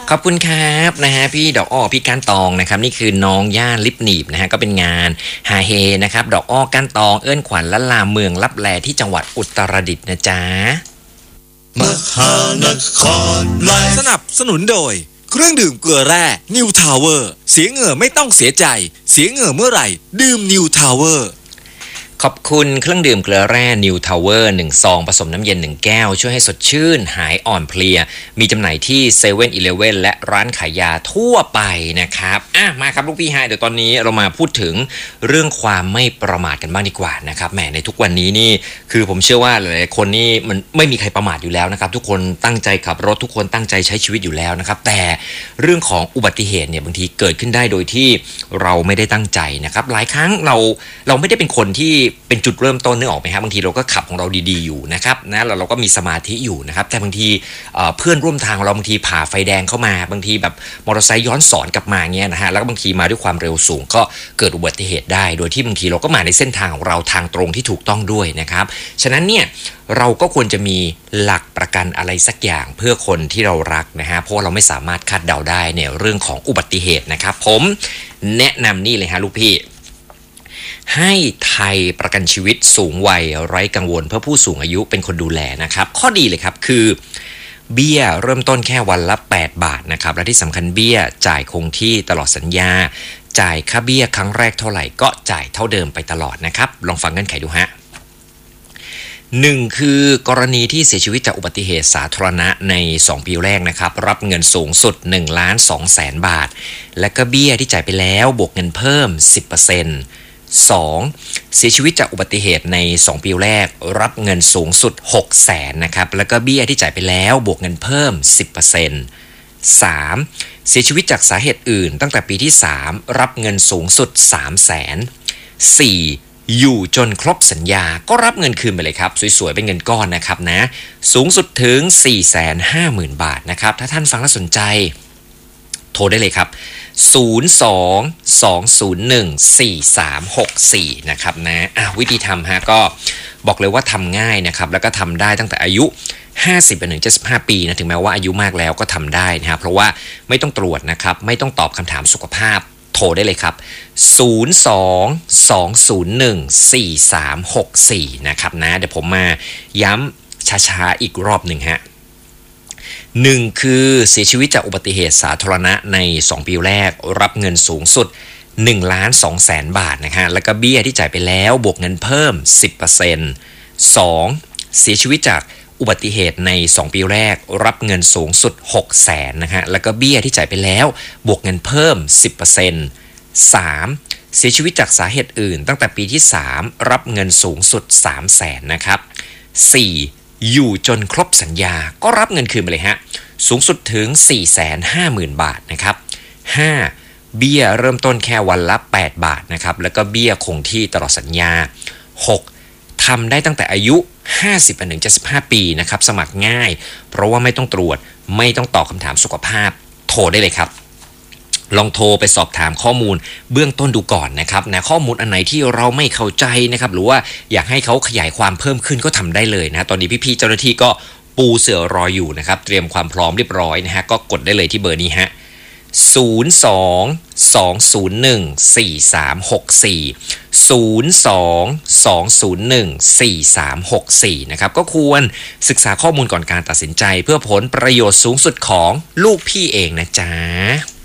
ขอบคุณครับนะฮะพี่ดอกอ้อพี่ก้านตองนะครับนี่คือน้องย่าลิปหนีบนะฮะก็เป็นงานฮาเฮนะครับดอกอ้อก้านตองเอิ้นขวัญละลาเมืองลับแลที่จังหวัดอุตรดิตถ์นะจ๊ะมหานครไลฟ์สนับสนุนโดยเครื่องดื่มเกลือแร่นิวทาวเวอร์เสียเหงื่อไม่ต้องเสียใจเสียเหงื่อเมื่อไหร่ดื่มนิวทาวเวอร์ขอบคุณเครื่องดื่มเกลือแร่นิวทาวเวอร์1ซองผสมน้ำเย็น1แก้วช่วยให้สดชื่นหายอ่อนเพลียมีจำหน่ายที่เซเว่นอีเลฟเว่นและร้านขายยาทั่วไปนะครับมาครับลูกพี่ฮายเดี๋ยวตอนนี้เรามาพูดถึงเรื่องความไม่ประมาทกันบ้างดีกว่านะครับแหมในทุกวันนี้นี่คือผมเชื่อว่าหลายๆคนนี่มันไม่มีใครประมาทอยู่แล้วนะครับทุกคนตั้งใจขับรถทุกคนตั้งใจใช้ชีวิตอยู่แล้วนะครับแต่เรื่องของอุบัติเหตุเนี่ยบางทีเกิดขึ้นได้โดยที่เราไม่ได้ตั้งใจนะครับหลายครั้งเราไม่ได้เป็นคนที่เป็นจุดเริ่มต้นนึกออกไหมครับบางทีเราก็ขับของเราดีๆอยู่นะครับนะเราก็มีสมาธิอยู่นะครับแต่บางทีเพื่อนร่วมทางเราบางทีผ่าไฟแดงเข้ามาบางทีแบบมอเตอร์ไซค์ย้อนสอนกลับมาเงี้ยนะฮะแล้วก็บางทีมาด้วยความเร็วสูงก็เกิดอุบัติเหตุได้โดยที่บางทีเราก็มาในเส้นทางของเราทางตรงที่ถูกต้องด้วยนะครับฉะนั้นเนี่ยเราก็ควรจะมีหลักประกันอะไรสักอย่างเพื่อคนที่เรารักนะฮะเพราะเราไม่สามารถคาดเดาได้ในเรื่องของอุบัติเหตุนะครับผมแนะนำนี่เลยฮะลูกพี่ให้ไทยประกันชีวิตสูงวัยไร้กังวลเพื่อผู้สูงอายุเป็นคนดูแลนะครับข้อดีเลยครับคือเบี้ยเริ่มต้นแค่วันละ8 บาทนะครับและที่สำคัญเบี้ยจ่ายคงที่ตลอดสัญญาจ่ายค่าเบี้ยครั้งแรกเท่าไหร่ก็จ่ายเท่าเดิมไปตลอดนะครับลองฟังเงื่อนไขดูฮะ1คือกรณีที่เสียชีวิตจากอุบัติเหตุสาธารณะใน2ปีแรกนะครับรับเงินสูงสุด 1,200,000 บาทและก็เบี้ยที่จ่ายไปแล้วบวกเงินเพิ่ม 10% 2. เสียชีวิตจากอุบัติเหตุใน2ปีแรกรับเงินสูงสุด 600,000 นะครับแล้วก็เบี้ยที่จ่ายไปแล้วบวกเงินเพิ่ม 10% 3. เสียชีวิตจากสาเหตุอื่นตั้งแต่ปีที่3รับเงินสูงสุด 300,000 4. อยู่จนครบสัญญาก็รับเงินคืนไปเลยครับสวยๆเป็นเงินก้อนนะครับนะสูงสุดถึง 450,000 บาทนะครับถ้าท่านฟังแล้วสนใจโทรได้เลยครับ02-201-4364นะครับนะวิธีทำฮะก็บอกเลยว่าทำง่ายนะครับแล้วก็ทำได้ตั้งแต่อายุ50 ถึง 75 ปีนะถึงแม้ว่าอายุมากแล้วก็ทำได้นะครับเพราะว่าไม่ต้องตรวจนะครับไม่ต้องตอบคำถามสุขภาพโทรได้เลยครับ02-201-4364นะครับนะเดี๋ยวผมมาย้ำช้าๆอีกรอบหนึ่งฮะ1คือเสียชีวิตจากอุบัติเหตุสาธารณะใน2ปีแรกรับเงินสูงสุด 1,200,000 บาทนะฮะแล้วก็เบี้ยที่จ่ายไปแล้วบวกเงินเพิ่ม 10% 2. เสียชีวิตจากอุบัติเหตุใน2ปีแรกรับเงินสูงสุด 600,000 นะฮะแล้วก็เบี้ยที่จ่ายไปแล้วบวกเงินเพิ่ม 10% 3. เสียชีวิตจากสาเหตุอื่นตั้งแต่ปีที่3รับเงินสูงสุด 300,000 นะครับ 4. อยู่จนครบสัญญาก็รับเงินคืนไปเลยฮะสูงสุดถึง 450,000 บาทนะครับ 5. เบี้ยเริ่มต้นแค่วันละ8 บาทนะครับแล้วก็เบี้ยคงที่ตลอดสัญญา 6. ทำได้ตั้งแต่อายุ50 ถึง 75 ปีนะครับสมัครง่ายเพราะว่าไม่ต้องตรวจไม่ต้องตอบคำถามสุขภาพโทรได้เลยครับลองโทรไปสอบถามข้อมูลเบื้องต้นดูก่อนนะครับนะข้อมูลอันไหนที่เราไม่เข้าใจนะครับหรือว่าอยากให้เขาขยายความเพิ่มขึ้นก็ทำได้เลยนะตอนนี้พี่ๆเจ้าหน้าที่ก็ปูเสือรออยู่นะครับเตรียมความพร้อมเรียบร้อยนะฮะก็กดได้เลยที่เบอร์นี้ฮะ02-201-4364 นะครับก็ควรศึกษาข้อมูลก่อนการตัดสินใจเพื่อผลประโยชน์สูงสุดของลูกพี่เองนะจ๊ะ